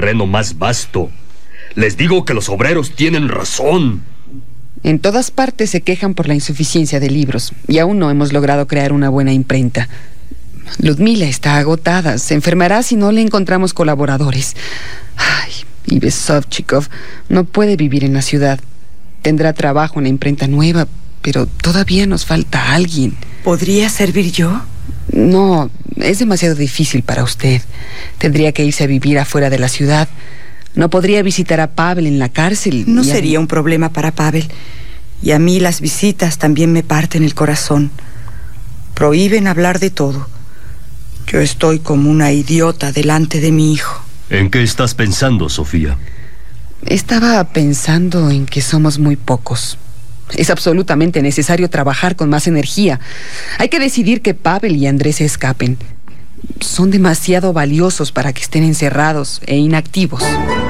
terreno más vasto. Les digo que los obreros tienen razón. En todas partes se quejan por la insuficiencia de libros y aún no hemos logrado crear una buena imprenta. Ludmila está agotada. Se enfermará si no le encontramos colaboradores. Ay, y Besovchikov no puede vivir en la ciudad. Tendrá trabajo en la imprenta nueva, pero todavía nos falta alguien. ¿Podría servir yo? No, es demasiado difícil para usted. Tendría que irse a vivir afuera de la ciudad. No podría visitar a Pavel en la cárcel. No sería un problema para Pavel. Y a mí las visitas también me parten el corazón. Prohíben hablar de todo. Yo estoy como una idiota delante de mi hijo. ¿En qué estás pensando, Sofía? Estaba pensando en que somos muy pocos. Es absolutamente necesario trabajar con más energía. Hay que decidir que Pavel y Andrés se escapen. Son demasiado valiosos para que estén encerrados e inactivos.